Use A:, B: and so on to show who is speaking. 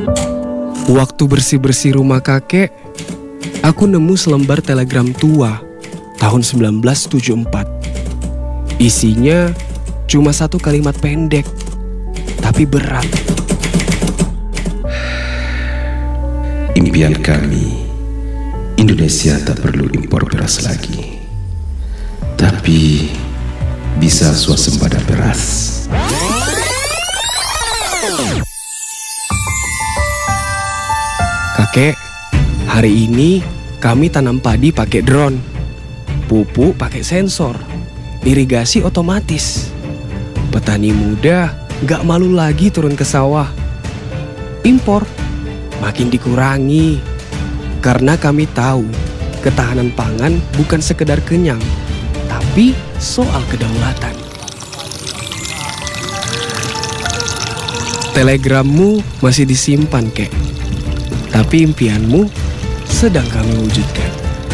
A: Waktu bersih-bersih rumah kakek, aku nemu selembar telegram tua tahun 1974. Isinya cuma satu kalimat pendek, tapi berat.
B: Impian kami, Indonesia tak perlu impor beras lagi, tapi bisa swasembada beras.
A: Kakek, hari ini kami tanam padi pakai drone, pupuk pakai sensor, irigasi otomatis. Petani muda gak malu lagi turun ke sawah. Impor makin dikurangi, karena kami tahu ketahanan pangan bukan sekedar kenyang, tapi soal kedaulatan. Telegrammu masih disimpan, kek. Tapi impianmu sedang kami wujudkan.